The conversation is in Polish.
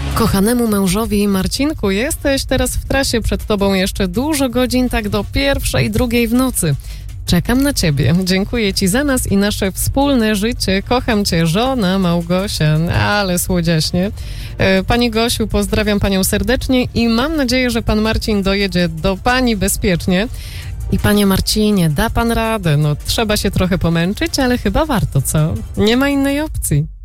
Kochanemu mężowi Marcinku, jesteś teraz w trasie, przed tobą jeszcze dużo godzin, tak do 1:00, 2:00 w nocy. Czekam na ciebie. Dziękuję ci za nas i nasze wspólne życie. Kocham cię, żona Małgosia. Ale słodziaśnie. Pani Gosiu, pozdrawiam panią serdecznie i mam nadzieję, że pan Marcin dojedzie do pani bezpiecznie. I panie Marcinie, da pan radę. No, trzeba się trochę pomęczyć, ale chyba warto, co? Nie ma innej opcji.